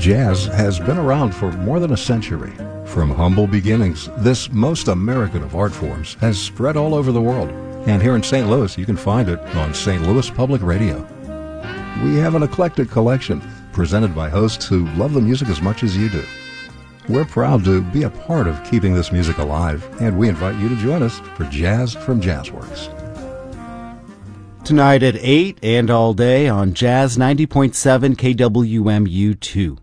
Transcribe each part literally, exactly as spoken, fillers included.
Jazz has been around for more than a century. From humble beginnings, this most American of art forms has spread all over the world. And here in Saint Louis, you can find it on Saint Louis Public Radio. We have an eclectic collection presented by hosts who love the music as much as you do. We're proud to be a part of keeping this music alive, and we invite you to join us for Jazz from Jazzworks. Tonight at eight and all day on Jazz ninety point seven K W M U two.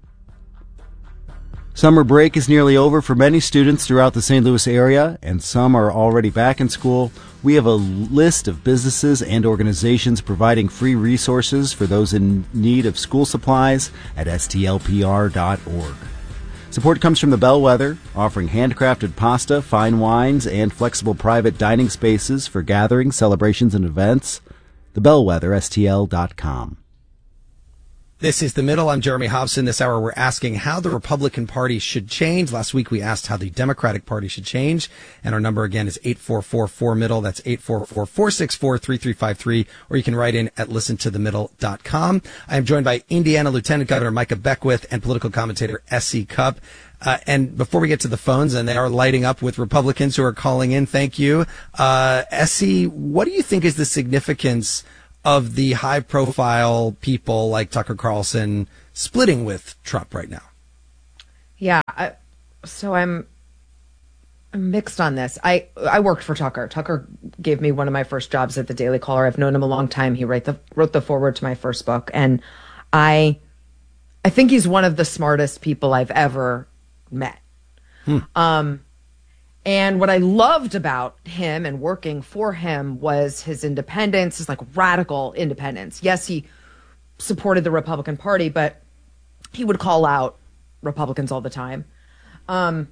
Summer break is nearly over for many students throughout the Saint Louis area, and some are already back in school. We have a list of businesses and organizations providing free resources for those in need of school supplies at S T L P R dot org. Support comes from the Bellwether, offering handcrafted pasta, fine wines, and flexible private dining spaces for gatherings, celebrations, and events. The Bellwether, S T L dot com. This is The Middle. I'm Jeremy Hobson. This hour we're asking how the Republican Party should change. Last week we asked how the Democratic Party should change. And our number again is eight four four four middle. That's eight four four, four six four, three three five three. Or you can write in at listen to the middle dot com. I am joined by Indiana Lieutenant Governor Micah Beckwith and political commentator Essie Cupp. Uh, and before we get to the phones, and they are lighting up with Republicans who are calling in, thank you. Uh, Essie, what do you think is the significance of the high-profile people like Tucker Carlson splitting with Trump right now? Yeah, I, so I'm, I'm mixed on this. I I worked for Tucker. Tucker gave me one of my first jobs at the Daily Caller. I've known him a long time. He wrote the wrote the foreword to my first book, and I I think he's one of the smartest people I've ever met. Hmm. Um, And what I loved about him and working for him was his independence, his like radical independence. Yes, he supported the Republican Party, but he would call out Republicans all the time. Um,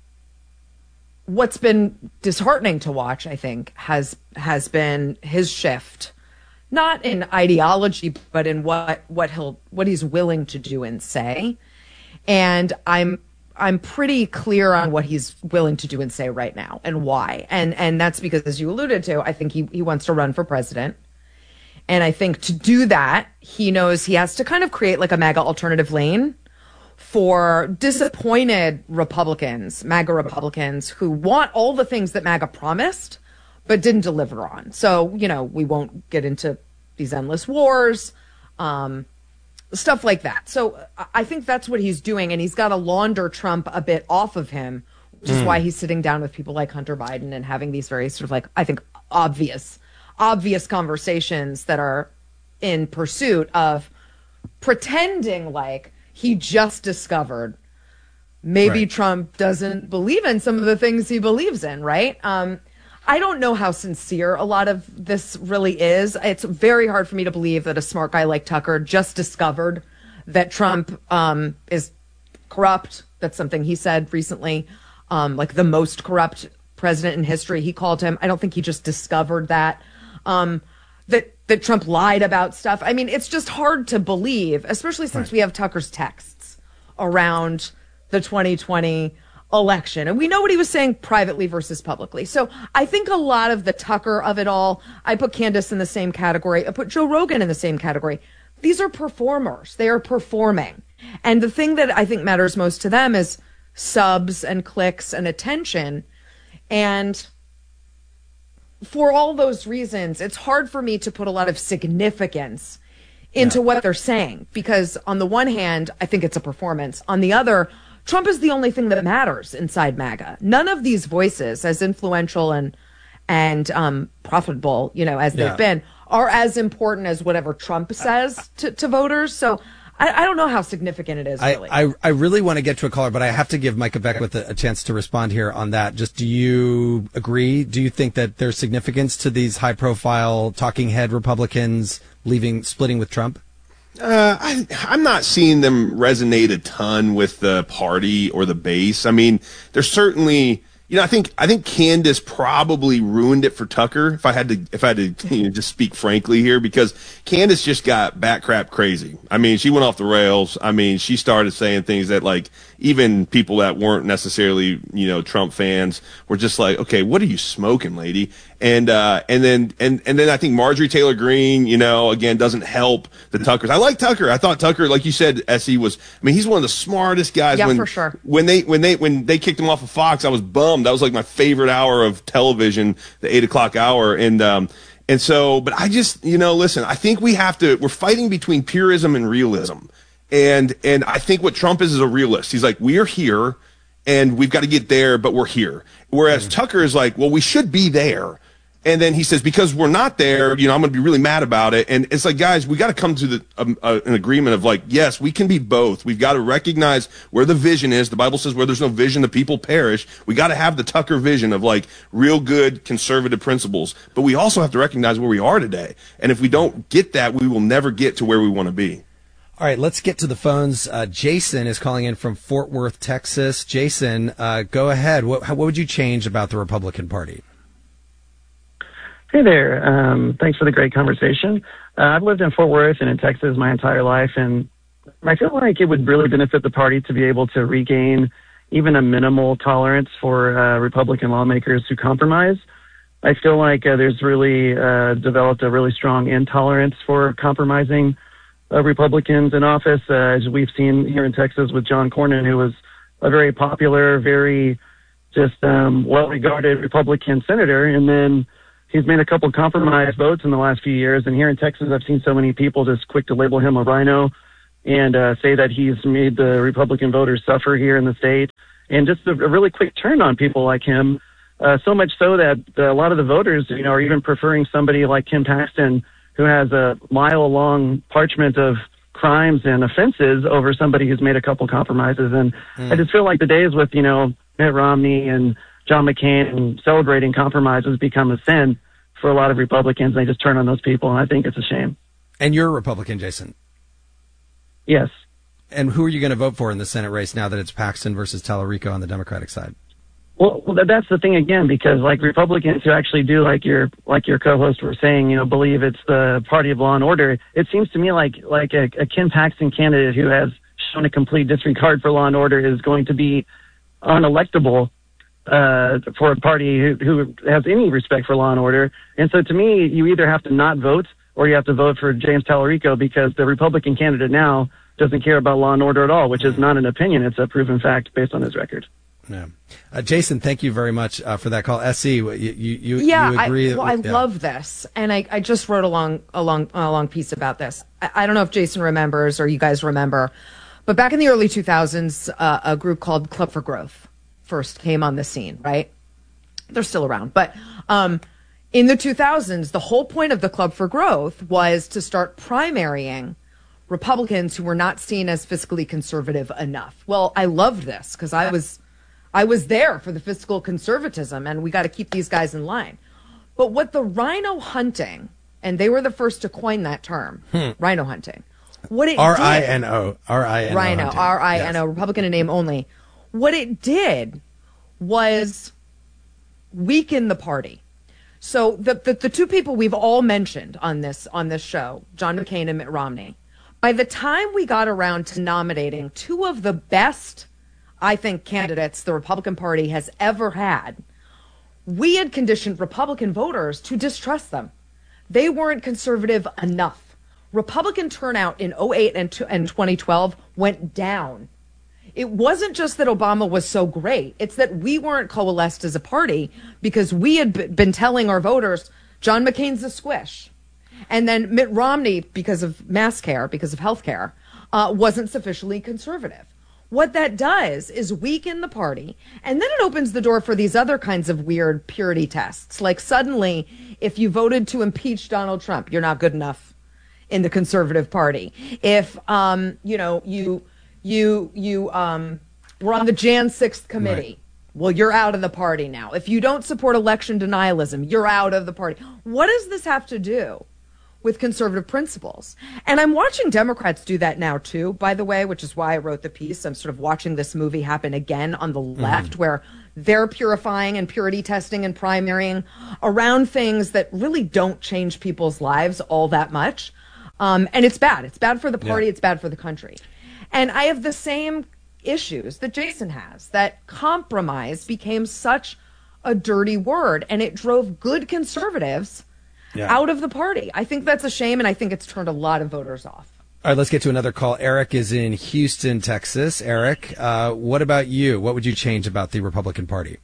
what's been disheartening to watch, I think, has has been his shift, not in ideology, but in what what he'll what he's willing to do and say. And I'm I'm pretty clear on what he's willing to do and say right now and why. And and that's because, as you alluded to, I think he, he wants to run for president. And I think to do that, he knows he has to kind of create like a MAGA alternative lane for disappointed Republicans, MAGA Republicans, who want all the things that MAGA promised but didn't deliver on. So, you know, we won't get into these endless wars, um, stuff like that. So I think that's what he's doing, and he's got to launder Trump a bit off of him, which is mm. why he's sitting down with people like Hunter Biden and having these very sort of like, I think, obvious, obvious conversations that are in pursuit of pretending like he just discovered maybe right. Trump doesn't believe in some of the things he believes in, right? Um, I don't know how sincere a lot of this really is. It's very hard for me to believe that a smart guy like Tucker just discovered that Trump um, is corrupt. That's something he said recently, um, like the most corrupt president in history. He called him. I don't think he just discovered that. Um, that that Trump lied about stuff. I mean, it's just hard to believe, especially since right. we have Tucker's texts around the twenty twenty election. And we know what he was saying privately versus publicly. So I think a lot of the Tucker of it all, I put Candace in the same category. I put Joe Rogan in the same category. These are performers. They are performing. And the thing that I think matters most to them is subs and clicks and attention. And for all those reasons, it's hard for me to put a lot of significance into yeah. what they're saying, because on the one hand, I think it's a performance. On the other, Trump is the only thing that matters inside MAGA. None of these voices, as influential and and um, profitable, you know, as yeah. they've been, are as important as whatever Trump says to, to voters. So I, I don't know how significant it is, really. I, I, I really want to get to a caller, but I have to give Micah Beckwith a, a chance to respond here on that. Just, do you agree? Do you think that there's significance to these high-profile talking head Republicans leaving, splitting with Trump? Uh, I, I'm not seeing them resonate a ton with the party or the base. I mean, there's certainly, you know, I think I think Candace probably ruined it for Tucker. If I had to, if I had to, you know, just speak frankly here, because Candace just got bat crap crazy. I mean, she went off the rails. I mean, she started saying things that like even people that weren't necessarily, you know, Trump fans were just like, okay, what are you smoking, lady? And, uh, and then, and, and then I think Marjorie Taylor Greene, you know, again, doesn't help the Tuckers. I like Tucker. I thought Tucker, like you said, S E was, I mean, he's one of the smartest guys. Yeah, when, for sure. When they, when they, when they kicked him off of Fox, I was bummed. That was like my favorite hour of television, the eight o'clock hour. And, um, and so, but I just, you know, listen, I think we have to, we're fighting between purism and realism. And, and I think what Trump is is a realist. He's like, we are here and we've got to get there, but we're here. Whereas mm-hmm. Tucker is like, well, we should be there. And then he says, because we're not there, you know, I'm going to be really mad about it. And it's like, guys, we got to come to the, um, uh, an agreement of like, yes, we can be both. We've got to recognize where the vision is. The Bible says where there's no vision, the people perish. We got to have the Tucker vision of like real good conservative principles. But we also have to recognize where we are today. And if we don't get that, we will never get to where we want to be. All right, let's get to the phones. Uh, Jason is calling in from Fort Worth, Texas. Jason, uh, go ahead. What, how, what would you change about the Republican Party? Hey there. Um, thanks for the great conversation. Uh, I've lived in Fort Worth and in Texas my entire life, and I feel like it would really benefit the party to be able to regain even a minimal tolerance for uh, Republican lawmakers who compromise. I feel like uh, there's really uh, developed a really strong intolerance for compromising uh, Republicans in office, uh, as we've seen here in Texas with John Cornyn, who was a very popular, very just um, well-regarded Republican senator, and then he's made a couple of compromise votes in the last few years, and here in Texas, I've seen so many people just quick to label him a rhino and uh, say that he's made the Republican voters suffer here in the state, and just a, a really quick turn on people like him, uh, so much so that a lot of the voters, you know, are even preferring somebody like Ken Paxton, who has a mile-long parchment of crimes and offenses over somebody who's made a couple compromises. And mm. I just feel like the days with, you know, Mitt Romney and John McCain and celebrating compromises become a sin for a lot of Republicans. They just turn on those people, and I think it's a shame. And you're a Republican, Jason? Yes. And who are you going to vote for in the Senate race now that it's Paxton versus Tallarico on the Democratic side? Well, well, that's the thing again, because like Republicans who actually do, like your like your co-host were saying, you know, believe it's the party of law and order. It seems to me like like a, a Ken Paxton candidate who has shown a complete disregard for law and order is going to be unelectable uh, for a party who, who has any respect for law and order. And so to me, you either have to not vote or you have to vote for James Tallarico, because the Republican candidate now doesn't care about law and order at all, which is not an opinion. It's a proven fact based on his record. Yeah. Uh, Jason, thank you very much uh, for that call. S E, you, you, you, yeah, you agree? I, well, I yeah. love this. And I, I just wrote a long, a long, a long piece about this. I, I don't know if Jason remembers or you guys remember, but back in the early two thousands, uh, a group called Club for Growth first came on the scene, right? They're still around. But um, in the two thousands, the whole point of the Club for Growth was to start primarying Republicans who were not seen as fiscally conservative enough. Well, I loved this because I was I was there for the fiscal conservatism, and we got to keep these guys in line. But what the rhino hunting, and they were the first to coin that term, hmm. rhino hunting. What it R I N O. R I N O. Rhino. R I N O. Yes. Republican in name only. What it did was weaken the party. So the, the the two people we've all mentioned on this on this show, John McCain and Mitt Romney, by the time we got around to nominating two of the best, I think, candidates the Republican Party has ever had, we had conditioned Republican voters to distrust them. They weren't conservative enough. Republican turnout in oh eight and, and twenty twelve went down. It wasn't just that Obama was so great. It's that we weren't coalesced as a party because we had b- been telling our voters, John McCain's a squish. And then Mitt Romney, because of mass care, because of health care, uh, wasn't sufficiently conservative. What that does is weaken the party, and then it opens the door for these other kinds of weird purity tests. Like suddenly, if you voted to impeach Donald Trump, you're not good enough in the conservative party. If, um, you know, you you you um, were on the January sixth committee, right. Well, you're out of the party now. If you don't support election denialism, you're out of the party. What does this have to do with conservative principles? And I'm watching Democrats do that now too, by the way, which is why I wrote the piece. I'm sort of watching this movie happen again on the left, mm. where they're purifying and purity testing and primarying around things that really don't change people's lives all that much. Um, and it's bad. It's bad for the party. Yeah. It's bad for the country. And I have the same issues that Jason has, that compromise became such a dirty word, and it drove good conservatives yeah. out of the party. I think that's a shame, and I think it's turned a lot of voters off. All right, let's get to another call. Eric is in Houston, Texas. Eric, uh, what about you? What would you change about the Republican Party?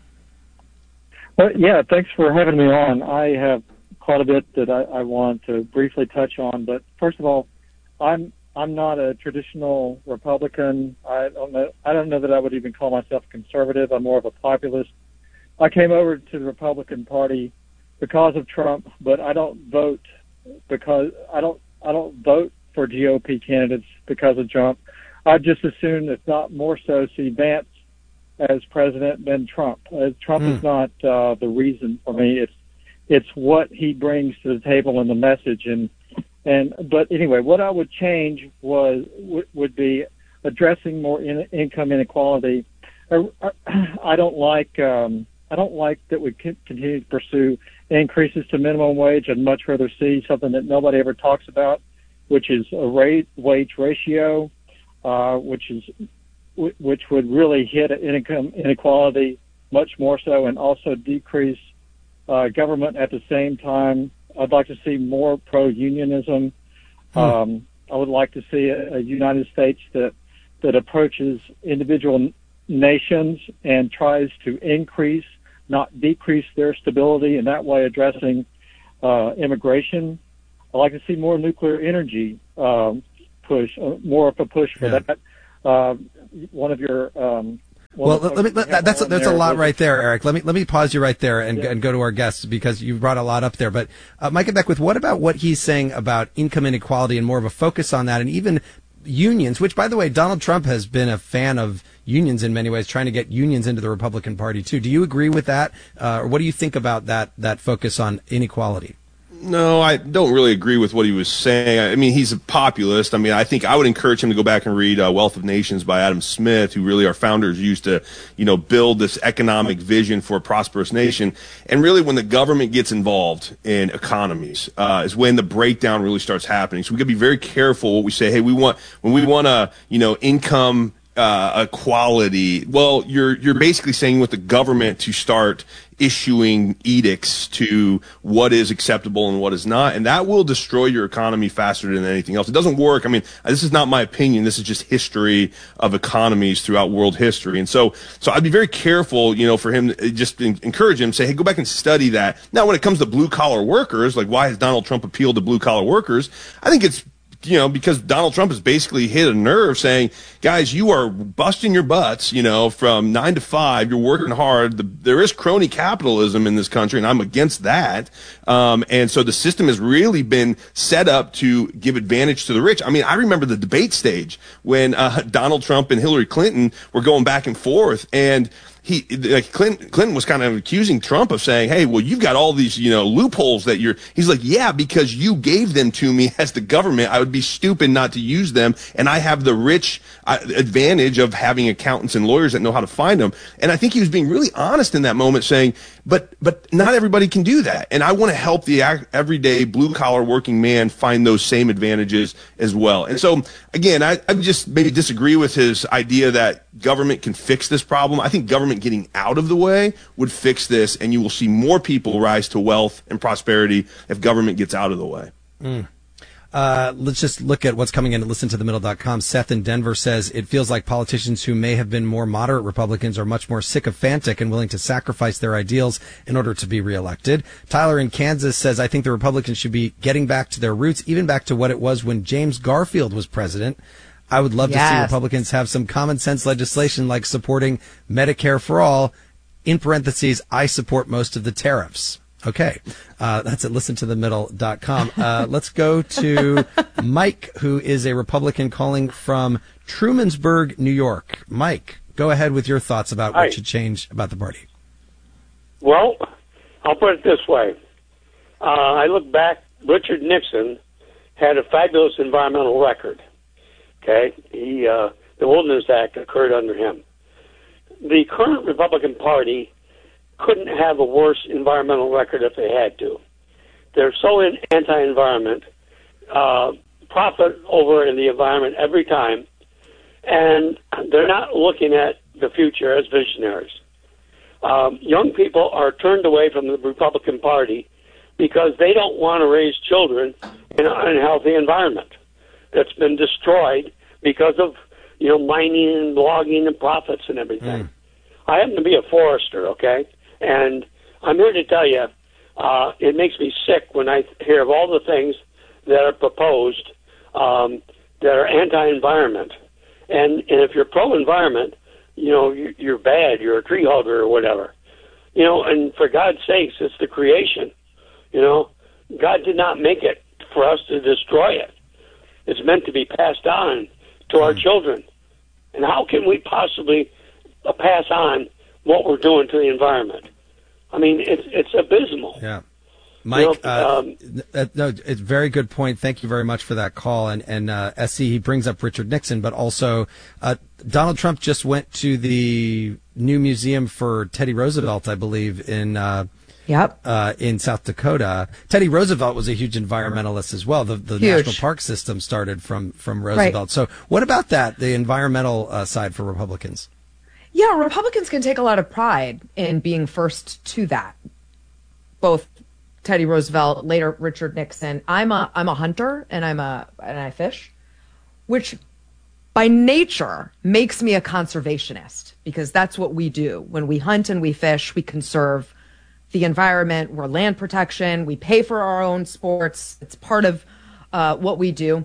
Well, yeah, thanks for having me on. I have quite a bit that I, I want to briefly touch on, but first of all, I'm I'm not a traditional Republican. I don't know. I don't know that I would even call myself conservative. I'm more of a populist. I came over to the Republican Party because of Trump, but I don't vote because I don't I don't vote for G O P candidates because of Trump. I just assume, if not more so, see Vance as president than Trump. Uh, Trump mm. is not uh, the reason for me. It's it's what he brings to the table and the message. And and but anyway, what I would change was w- would be addressing more in, income inequality. I, I don't like um, I don't like that we continue to pursue increases to minimum wage. I'd much rather see something that nobody ever talks about, which is a rate wage ratio, uh, which is which would really hit income inequality much more so, and also decrease uh, government at the same time. I'd like to see more pro-unionism. Hmm. Um, I would like to see a, a United States that that approaches individual nations and tries to increase, not decrease, their stability, and that way addressing uh, immigration. I'd like to see more nuclear energy um, push, uh, more of a push for yeah. that. Uh, one of your um, well, let, let me. Let, that, that's a, that's a lot right there, Eric. Let me let me pause you right there and yeah. and go to our guests, because you brought a lot up there. But uh, Mike Beckwith, what about what he's saying about income inequality and more of a focus on that, and even unions? Which, by the way, Donald Trump has been a fan of unions in many ways, trying to get unions into the Republican Party too. Do you agree with that, uh, or what do you think about that that focus on inequality? No, I don't really agree with what he was saying. I mean, he's a populist. I mean, I think I would encourage him to go back and read uh, Wealth of Nations by Adam Smith, who really our founders used to, you know, build this economic vision for a prosperous nation. And really, when the government gets involved in economies, uh, is when the breakdown really starts happening. So we got to be very careful what we say. Hey, we want, when we want a, you know, income uh, equality, well, you're, you're basically saying with the government to start issuing edicts to what is acceptable and what is not, and that will destroy your economy faster than anything else. It doesn't work. I mean, this is not my opinion. This is just history of economies throughout world history. And so, so I'd be very careful, you know, for him to just encourage him, say, hey, go back and study that. Now, when it comes to blue collar workers, like why has Donald Trump appealed to blue collar workers? I think it's, you know, because Donald Trump has basically hit a nerve saying, guys, you are busting your butts, you know, from nine to five. You're working hard. The, there is crony capitalism in this country, and I'm against that. Um, and so the system has really been set up to give advantage to the rich. I mean, I remember the debate stage when uh, Donald Trump and Hillary Clinton were going back and forth, and He, like Clinton, Clinton was kind of accusing Trump of saying, hey, well, you've got all these, you know, loopholes that you're, he's like, yeah, because you gave them to me as the government. I would be stupid not to use them. And I have the rich uh, advantage of having accountants and lawyers that know how to find them. And I think he was being really honest in that moment, saying, but, but not everybody can do that. And I want to help the everyday blue collar working man find those same advantages as well. And so, again, I, I just maybe disagree with his idea that government can fix this problem. I think government getting out of the way would fix this, and you will see more people rise to wealth and prosperity if government gets out of the way. Mm. Uh, let's just look at what's coming in at listen to the middle dot com. Seth in Denver says, it feels like politicians who may have been more moderate Republicans are much more sycophantic and willing to sacrifice their ideals in order to be reelected. Tyler in Kansas says, I think the Republicans should be getting back to their roots, even back to what it was when James Garfield was president. I would love yes. to see Republicans have some common sense legislation like supporting Medicare for all. In parentheses, I support most of the tariffs. Okay. Uh, that's at listen to the middle dot com. Uh, let's go to Mike, who is a Republican calling from Trumansburg, New York. Mike, go ahead with your thoughts about what Hi. should change about the party. Well, I'll put it this way. Uh, I look back, Richard Nixon had a fabulous environmental record. Okay, he uh, the Wilderness Act occurred under him. The current Republican Party couldn't have a worse environmental record if they had to. They're so in anti-environment, uh, profit over in the environment every time, and they're not looking at the future as visionaries. um, young people are turned away from the Republican Party because they don't want to raise children in an unhealthy environment that's been destroyed because of, you know, mining and logging and profits and everything. Mm. I happen to be a forester, okay? And I'm here to tell you, uh, it makes me sick when I hear of all the things that are proposed um, that are anti-environment. And, and if you're pro-environment, you know, you, you're bad, you're a tree hugger or whatever. You know, and for God's sakes, it's the creation. You know, God did not make it for us to destroy it. It's meant to be passed on to our children. And how can we possibly uh, pass on what we're doing to the environment? I mean, it's it's abysmal. Yeah. Mike, you know, uh, um, uh, no, it's a very good point. Thank you very much for that call. And, and uh, S C, he brings up Richard Nixon, but also uh, Donald Trump just went to the new museum for Teddy Roosevelt, I believe, in uh, Yep. Uh, in South Dakota. Teddy Roosevelt was a huge environmentalist as well. The, the Huge. national park system started from, from Roosevelt. Right. So what about that, the environmental uh, side for Republicans? Yeah, Republicans can take a lot of pride in being first to that. Both Teddy Roosevelt, later Richard Nixon. I'm a I'm a hunter and I'm a and I fish, which by nature makes me a conservationist, because that's what we do. When we hunt and we fish, we conserve the environment. We're land protection. We pay for our own sports. It's part of uh, what we do.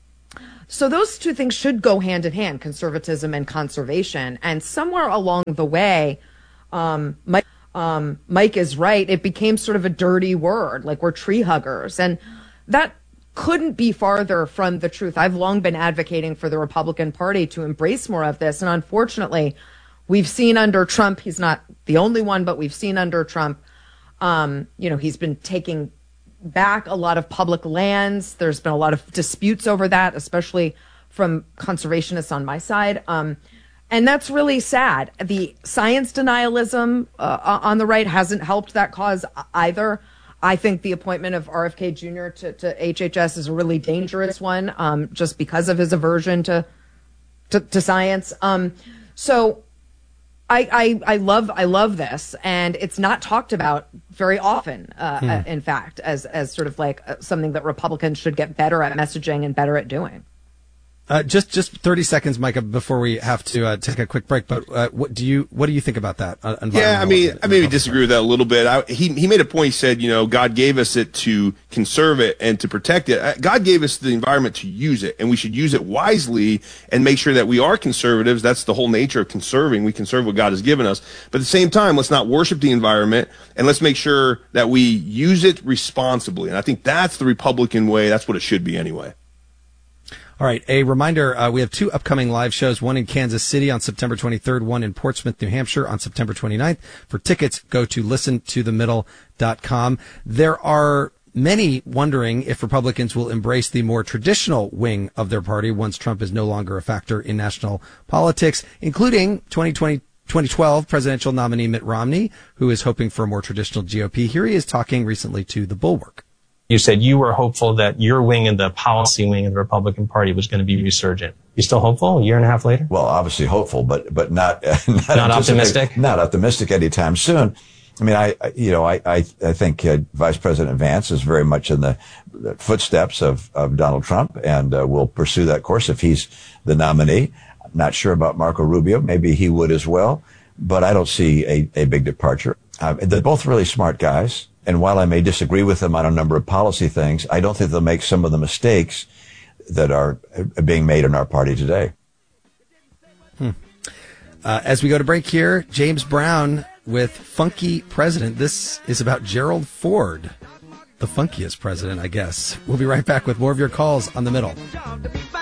So those two things should go hand in hand, conservatism and conservation. And somewhere along the way, um, Mike, um, Mike is right. It became sort of a dirty word, like we're tree huggers. And that couldn't be farther from the truth. I've long been advocating for the Republican Party to embrace more of this. And unfortunately, we've seen under Trump, he's not the only one, but we've seen under Trump, um, you know, he's been taking back a lot of public lands. There's been a lot of disputes over that, especially from conservationists on my side. Um, and that's really sad. The science denialism uh, on the right hasn't helped that cause either. I think the appointment of R F K Junior to, to H H S is a really dangerous one, um, just because of his aversion to to, to science. Um, so I, I I love I love this, and it's not talked about very often. Uh, hmm. In fact, as as sort of like something that Republicans should get better at messaging and better at doing. Uh, just just thirty seconds, Micah, before we have to uh, take a quick break. But uh, what do you what do you think about that? Uh, yeah, I mean, I maybe disagree with that a little bit. I, he he made a point. He said, you know, God gave us it to conserve it and to protect it. God gave us the environment to use it, and we should use it wisely and make sure that we are conservatives. That's the whole nature of conserving. We conserve what God has given us, but at the same time, let's not worship the environment, and let's make sure that we use it responsibly. And I think that's the Republican way. That's what it should be anyway. All right. A reminder, uh, we have two upcoming live shows, one in Kansas City on September twenty-third, one in Portsmouth, New Hampshire on September twenty-ninth. For tickets, go to listen to the middle dot com. There are many wondering if Republicans will embrace the more traditional wing of their party once Trump is no longer a factor in national politics, including twenty twenty, twenty twelve presidential nominee Mitt Romney, who is hoping for a more traditional G O P. Here he is talking recently to The Bulwark. You said you were hopeful that your wing and the policy wing of the Republican Party was going to be resurgent. You still hopeful a year and a half later? Well, obviously hopeful, but but not uh, not, not optimistic. Not optimistic anytime soon. I mean, I you know I I, I think uh, Vice President Vance is very much in the footsteps of of Donald Trump, and uh, will pursue that course if he's the nominee. I'm not sure about Marco Rubio. Maybe he would as well, but I don't see a a big departure. Uh, they're both really smart guys. And while I may disagree with them on a number of policy things, I don't think they'll make some of the mistakes that are being made in our party today. Hmm. Uh, as we go to break here, James Brown with Funky President. This is about Gerald Ford, the funkiest president, I guess. We'll be right back with more of your calls on The Middle.